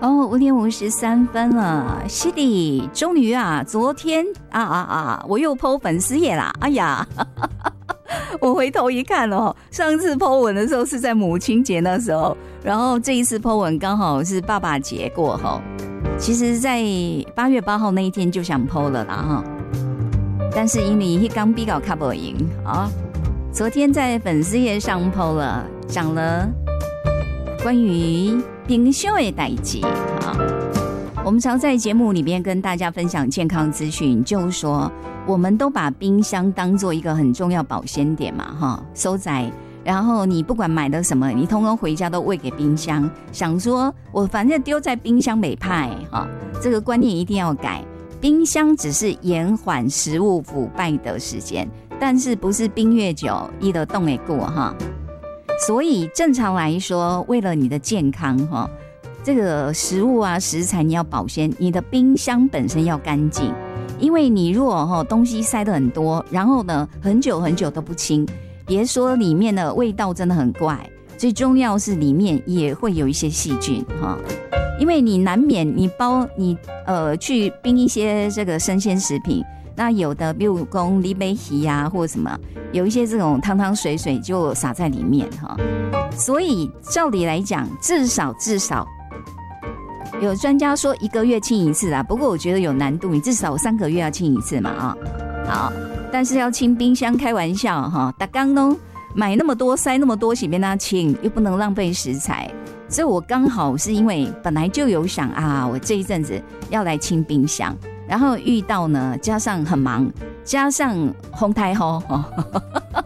哦，5点53分了，是的，终于啊，昨天我又 po 粉丝页啦，哎呀，我回头一看哦，上次 po 文的时候是在母亲节那时候，然后这一次 po 文刚好是爸爸节过后，其实在8月8号那一天就想 po 了啦哈，但是因为刚比较卡不赢啊，昨天在粉丝页上 po 了，讲了关于冰箱的代志啊，我们常在节目里面跟大家分享健康资讯，就是说我们都把冰箱当做一个很重要保鲜点嘛，哈，收载。然后你不管买了什么，你通通回家都喂给冰箱，想说我反正丢在冰箱没派哈，这个观念一定要改。冰箱只是延缓食物腐败的时间，但是不是冰越久，它的冻会过哈。所以正常来说，为了你的健康哈，这个食物啊食材你要保鲜，你的冰箱本身要干净，因为你如果东西塞得很多，然后呢很久很久都不清，别说里面的味道真的很怪，最重要是里面也会有一些细菌哈，因为你难免你去冰一些这个生鲜食品。那有的比如说里贝鱼啊或什么，有一些这种汤汤水水就洒在里面哈，所以照理来讲至少有专家说1个月清一次啦，不过我觉得有难度，你至少3个月要清一次嘛啊。好，但是要清冰箱开玩笑哈，大刚呢买那么多塞那么多洗便它清，又不能浪费食材，所以我刚好是因为本来就有想啊，我这一阵子要来清冰箱。然后遇到呢，加上很忙，加上风太雨